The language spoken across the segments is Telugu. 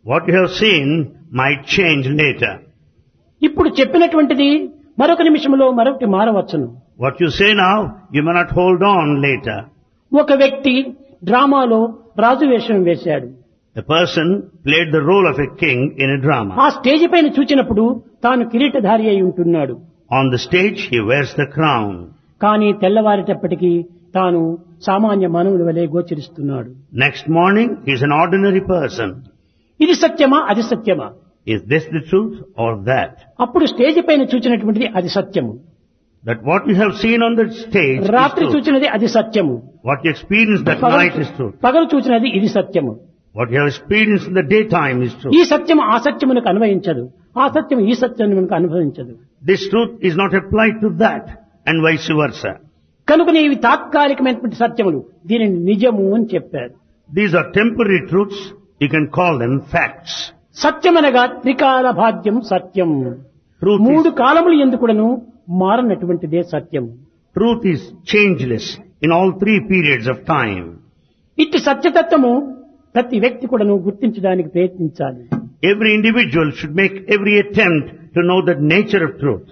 What you have seen might change later. ఇప్పుడు చెప్పినటువంటిది మరొక నిమిషంలో మరొకటి మారవచ్చును. What you say now, you may not hold on later. ఒక వ్యక్తి డ్రామాలో రాజు వేషం వేశాడు. A person played the role of a king in a drama. ఆ స్టేజ్ పైన చూచినప్పుడు తాను కిరీటధారి అయి ఉంటున్నాడు. On the stage, he wears the crown. కానీ తెల్లవారేటప్పటికీ తాను సామాన్య మానవుడి వలె గోచరిస్తున్నాడు. Next morning, he is an ordinary person. ఇది సత్యమా అది సత్యమా? Is this the truth or that? అప్పుడు స్టేజ్ పైన చూచినటువంటిది అది సత్యము. That what you have seen on the stage is రాత్రి truth. చూచినది అది సత్యము. What you experienced that night is truth. పగలు చూచినది ఇది సత్యము. What you have experienced in the daytime is truth. ఈ సత్యము ఆ సత్యమునకు అన్వయించదు, ఆ సత్యం ఈ సత్యమునకు అనుభవించదు. This truth is not applied to that and vice versa. కనుక ఇవి తాత్కాలికమైనటువంటి సత్యములు, దీనిని నిజము అని చెప్పారు. These are temporary truths. You can call them facts. సత్యమనగా త్రికాల భాగ్యం సత్యం. Truth మూడు is, కాలములు ఎందుకుడను మారనటువంటిదే సత్యం. truth is changeless in all three periods of time. ఇట్టి సత్యతత్వము ప్రతి వ్యక్తి కూడాను గుర్తించడానికి ప్రయత్నించాలి. Every individual should make every attempt to know the nature of truth.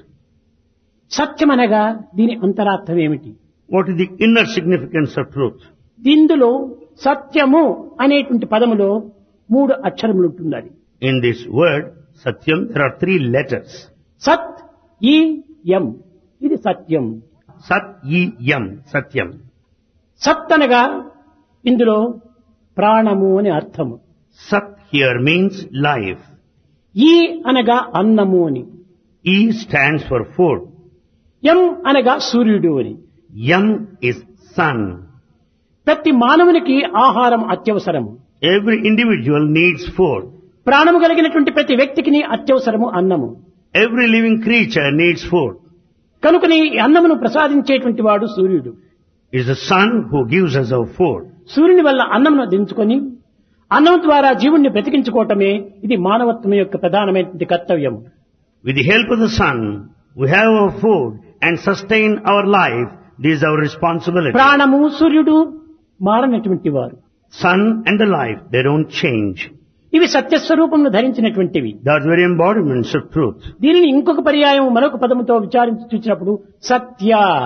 సత్యమనగా దీని అంతరార్థం ఏమిటి? What is the inner significance of truth? ఇందులో సత్యము అనేటువంటి పదములో మూడు అక్షరములు ఉంటున్నది. In this word, Satyam, there are three letters. సత్ ఈ యం, ఇది సత్యం. Sat, Yi, Yam, Satyam. సత్ అనగా ఇందులో ప్రాణము అని అర్థము. Sat here means life. ఈ అనగా అన్నము అని. E stands for food. యం అనగా సూర్యుడు అని. Yam is sun. ప్రతి మానవునికి ఆహారం అత్యవసరము. Every individual needs food. ప్రాణము కలిగినటువంటి ప్రతి వ్యక్తికి అత్యవసరము అన్నము. Every living creature needs food. కనుకని ఈ అన్నమును ప్రసాదించేటువంటి వాడు సూర్యుడు. It is the sun who gives us our food. సూర్యుని వల్ల అన్నమును దించుకొని అన్నం ద్వారా జీవుణ్ణి బ్రతికించుకోవటమే ఇది మానవత్వం యొక్క ప్రధానమైనటువంటి కర్తవ్యం. With the help of the sun, we have our food and sustain our life. This is our responsibility. ప్రాణము సూర్యుడు మారనటువంటి వారు. Sun and the life, they don't change. ఇవి సత్యస్వరూపమును ధరించినటువంటివి. They are very embodiments of truth. దీనిని ఇంకొక పర్యాయం మరొక పదముతో విచారించి చూసినప్పుడు సత్య.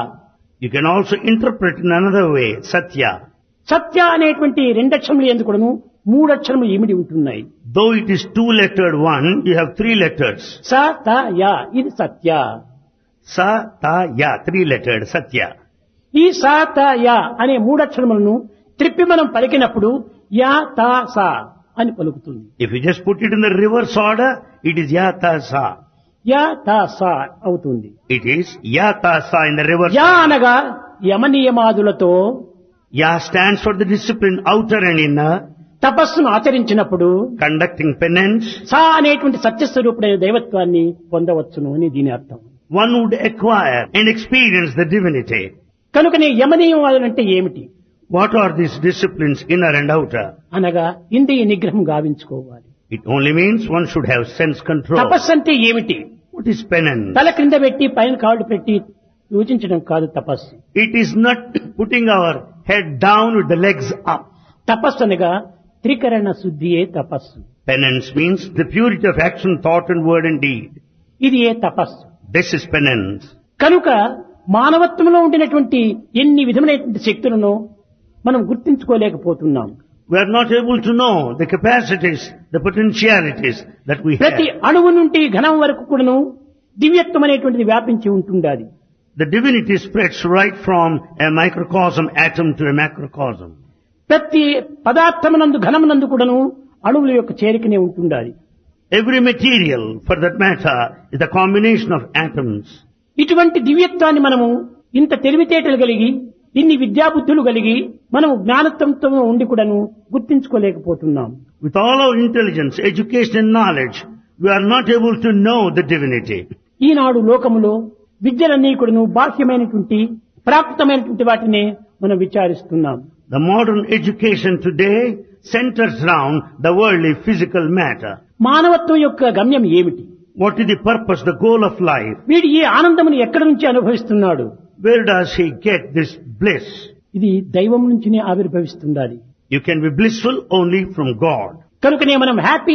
You can also interpret in another way, Satya. సత్య అనేటువంటి రెండక్షరములు ఎందుకును మూడక్షరములు ఇమిడి ఉంటున్నాయి. Though it is two-lettered one, you have three letters. స త య, ఇది సత్య. Sa, Ta, Ya, three-lettered, Satya. ఈ స త య అనే మూడక్షరములను త్రిప్పి మనం పలికినప్పుడు యా తా సా అని పలుకుతుంది. If you just put it in the reverse order, it is Ya, Ta, Sa. Yeah తా సా అవుతుంది. It is Ya, Ta, Sa in the reverse yeah order. అనగా యమ నియమాదులతో Ya stands for the discipline, outer and inner, తపస్సును ఆచరించినప్పుడు conducting penance. సా అనేటువంటి సత్యస్వరూపుడైన దైవత్వాన్ని పొందవచ్చును అని దీని అర్థం. One would acquire and experience the divinity. కనుకనే యమ నియమాదులంటే ఏమిటి? What are these disciplines, inner and outer? అనగా ఇంద్రియ నిగ్రహం గావించుకోవాలి. It only means one should have sense control. తపస్సు అంటే ఏమిటి? What is penance? తల క్రింద పెట్టి పైన కాళ్ళు పెట్టి యోచించడం కాదు తపస్సు. It is not putting our head down with the legs up. తపస్సు అనగా త్రికరణ శుద్ధియే తపస్సు. Penance means the purity of action, thought and word and deed. ఇది ఏ తపస్సు. This is penance. కనుక మానవత్వంలో ఉండినటువంటి ఎన్ని విధమైనటువంటి శక్తులను మనం గుర్తించుకోలేకపోతున్నాం. We are not able to know the capacities, the potentialities that we have. ప్రతి అణువు నుండి ఘనం వరకు కూడాను దివ్యత్వం అనేటువంటిది వ్యాపించి ఉంటుండాలి. The divinity spreads right from a microcosm atom to a macrocosm. ప్రతి పదార్థమునందు ఘనమునందు కూడాను అణువుల యొక్క చేరికనే ఉంటుండాలి. Every material, for that matter, is a combination of atoms. ఇటువంటి దివ్యత్వాన్ని మనము ఇంత తెలివితేటలు కలిగి ఇన్ని విద్యాబుద్ధులు కలిగి మనం జ్ఞానత్వంతో ఉండి కూడాను గుర్తించుకోలేకపోతున్నాం. With all our intelligence, education and knowledge, we are not able to know the divinity. ఈనాడు లోకములో విద్యలన్నీ కూడాను బాహ్యమైనటువంటి ప్రాకృతమైనటువంటి వాటినే మనం విచారిస్తున్నాం. The modern education today centers around the worldly physical matter. మానవత్వం యొక్క గమ్యం ఏమిటి? What is the purpose, the goal of life? వీడు ఈ ఆనందమును ఎక్కడి నుంచి అనుభవిస్తున్నాడు? Where does he get this bliss? ఇది దైవం నుంచినే ఆవిర్భవిస్తుండాలి. You can be blissful only from God. కనుకనే మనం హ్యాపీ